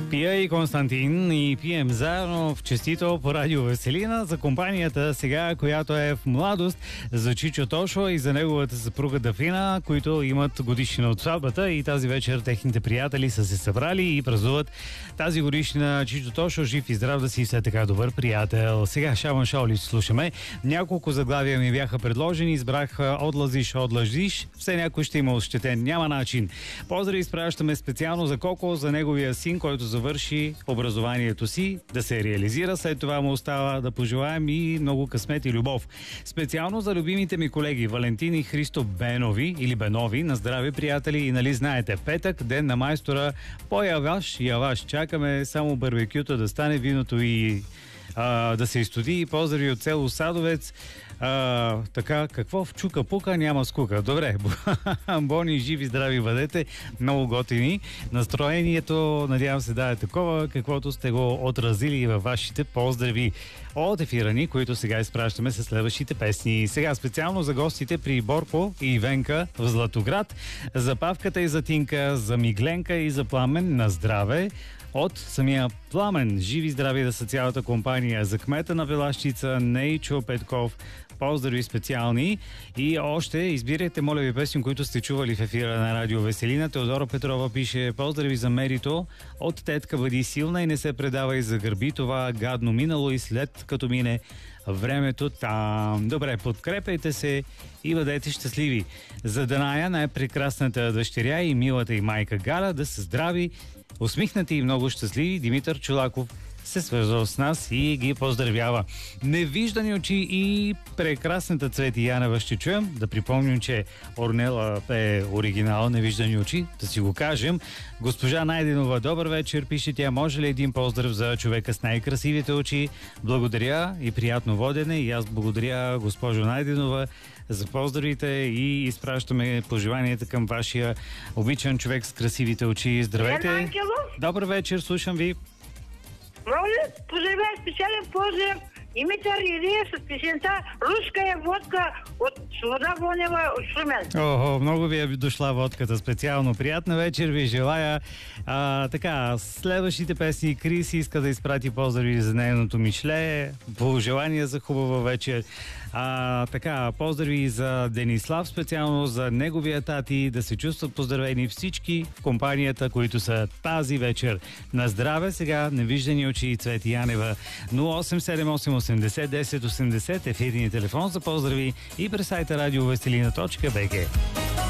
Пия и Константин и пием заедно в честито по радио Веселина за компанията сега, която е в младост, за Чичо Тошо и за неговата съпруга Дафина, които имат годишнина от сватбата и тази вечер техните приятели са се събрали и празнуват тази годишнина. Чичо Тошо, жив и здрав да си, все така добър приятел. Сега Шабан Шаулич слушаме. Няколко заглавия ми бяха предложени, избрах отлъжиш, все някой ще има ощетен, няма начин. Поздрави изпращаме специално за Коко, за неговия син, който завърши образованието си, да се реализира. След това му остава да пожелаем и много късмет и любов. Специално за любимите ми колеги Валентин и Христо Бенови или Бенови, на здраве приятели, и нали знаете, петък, ден на майстора, яваш. Чакаме само барбекюто да стане, виното и да се изстуди. Поздрави от село Садовец. Така, какво в чука-пука няма скука. Добре, бони, живи, здрави бъдете, много готини. Настроението, надявам се, да е такова, каквото сте го отразили във вашите поздрави от ефирани, които сега изпращаме с следващите песни. Сега специално за гостите при Борко и Венка в Златоград, за Павката и за Тинка, за Мигленка и за Пламен, на здраве. От самия Пламен, живи здрави да са цялата компания, за кмета на Велащица, Нейчо Петков, поздрави специални. И още избирайте, моля ви, песни, които сте чували в ефира на радио Веселина. Теодора Петрова пише: поздрави за Мерито от Тетка, бъди силна и не се предавай, за гърби това гадно минало и след като мине времето там. Добре, подкрепяйте се и бъдете щастливи. За Даная, най-прекрасната дъщеря и милата и майка Галя, да са здрави, усмихнати и много щастливи. Димитър Чулаков се свързва с нас и ги поздравява. Невиждани очи и прекрасната Цвети Янева ще чуем. Да припомним, че Орнела е оригинал Невиждани очи, да си го кажем. Госпожа Найденова, добър вечер, пише тя. Може ли един поздрав за човека с най-красивите очи? Благодаря и приятно водене. И аз благодаря, госпожо Найденова, за поздравите и изпращаме пожеланията към вашия обичан човек с красивите очи. Здравейте! Добър вечер, слушам ви. Моля, поздравя специален поздрав Димитър Илиев с песента "Руска е водка" от Свобода Вонева от Шумен. Охо, много ви е дошла водката специално. Приятна вечер ви желая. Така, следващите песни Крис иска да изпрати поздрави за нейното мишле, пожелания за хубава вечер. Така, поздрави за Денислав, специално за неговия тати, да се чувстват поздравени всички в компанията, които са тази вечер. На здраве, сега Невиждани очи и Цвети Янева. 0878 80 10 80 ефирния телефон за поздрави и през сайта радиовеселина.bg.